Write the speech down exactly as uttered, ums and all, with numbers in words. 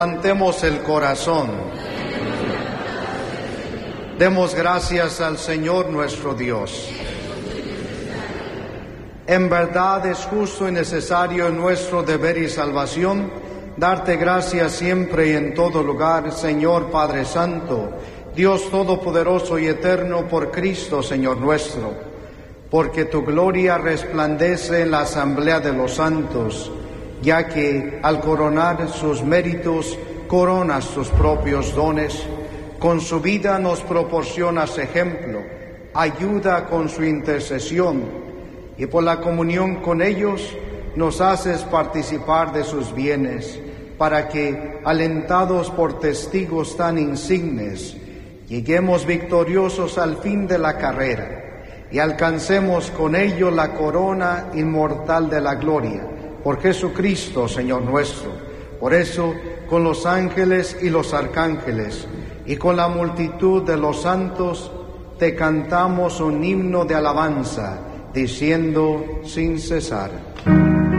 Levantemos el corazón. Demos gracias al Señor nuestro Dios. En verdad es justo y necesario en nuestro deber y salvación darte gracias siempre y en todo lugar, Señor Padre Santo, Dios Todopoderoso y Eterno, por Cristo, Señor nuestro, porque tu gloria resplandece en la asamblea de los santos, ya que al coronar sus méritos, coronas tus propios dones. Con su vida nos proporcionas ejemplo, ayuda con su intercesión, y por la comunión con ellos nos haces participar de sus bienes, para que, alentados por testigos tan insignes, lleguemos victoriosos al fin de la carrera, y alcancemos con ello la corona inmortal de la gloria, por Jesucristo, Señor nuestro. Por eso, con los ángeles y los arcángeles, y con la multitud de los santos, te cantamos un himno de alabanza, diciendo sin cesar: